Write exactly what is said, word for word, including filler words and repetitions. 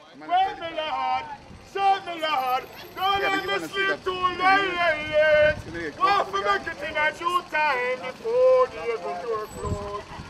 Well, me Lord, serve me Lord, don't let me sleep too late. Want to make it in a due time before the able door close.